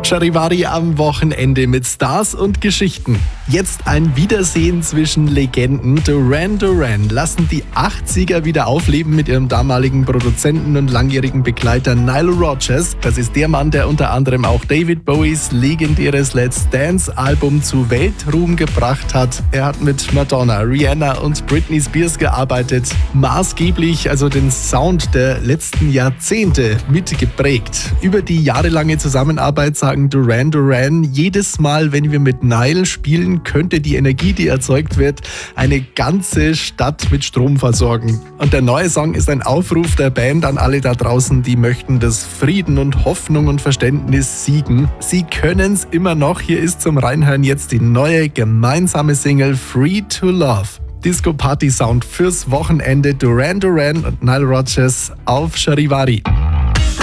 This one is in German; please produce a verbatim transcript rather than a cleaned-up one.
Charivari am Wochenende mit Stars und Geschichten. Jetzt ein Wiedersehen zwischen Legenden. Duran Duran lassen die achtziger wieder aufleben mit ihrem damaligen Produzenten und langjährigen Begleiter Nile Rodgers. Das ist der Mann, der unter anderem auch David Bowies legendäres Let's Dance Album zu Weltruhm gebracht hat. Er hat mit Madonna, Rihanna und Britney Spears gearbeitet. Maßgeblich also den Sound der letzten Jahrzehnte mitgeprägt. Über die jahrelange Zusammenarbeit sagen Duran Duran, jedes Mal, wenn wir mit Nile spielen, könnte die Energie, die erzeugt wird, eine ganze Stadt mit Strom versorgen. Und der neue Song ist ein Aufruf der Band an alle da draußen, die möchten, dass Frieden und Hoffnung und Verständnis siegen. Sie können's immer noch. Hier ist zum Reinhören jetzt die neue gemeinsame Single Free to Love. Disco-Party-Sound fürs Wochenende. Duran Duran und Nile Rodgers auf Charivari.